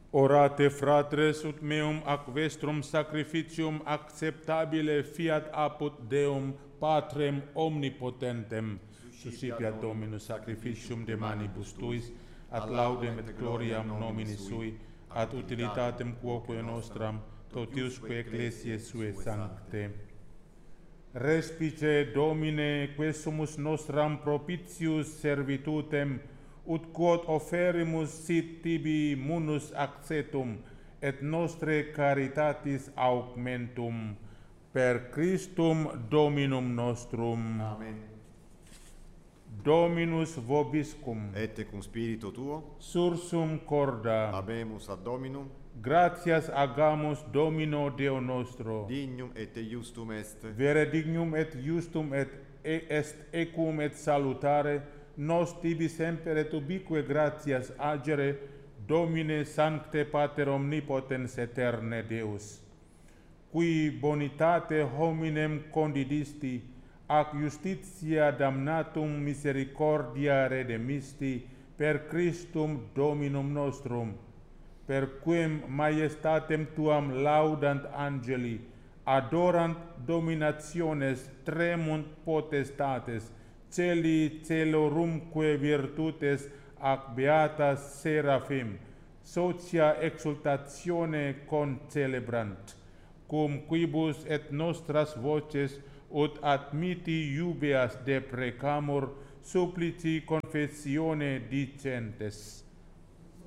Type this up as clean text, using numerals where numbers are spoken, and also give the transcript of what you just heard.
Orate fratres ut meum ac vestrum sacrificium acceptabile fiat apud Deum Patrem omnipotentem, suscipiat Dominus sacrificium de manibus tuis, ad laudem et gloriam nomini sui, ad utilitatem quoque nostram, totiusque ecclesiae sue sancte. Respice Domine, quesumus nostram propitius servitutem, ut quod offerimus sit tibi munus accetum, et nostre caritatis augmentum, per Christum Dominum nostrum. Amen. Dominus vobiscum. Et cum spiritu tuo, Sursum corda. habemus ad Dominum, Gratias agamus Domino Deo nostro. dignum et justum est, Vere dignum et justum est equum et salutare, nos tibi semper et ubique gratias agere, Domine Sancte Pater Omnipotens Eterne Deus, qui bonitate hominem condidisti, ac justitia damnatum misericordia redemisti, per Christum Dominum nostrum, per quem majestatem tuam laudant angeli, adorant dominationes, tremunt potestates, celi celorumque virtutes ac beatas seraphim, socia exultatione concelebrant, cum quibus et nostras voces ut admiti iubeas deprecamur, supplici confessione dicentes.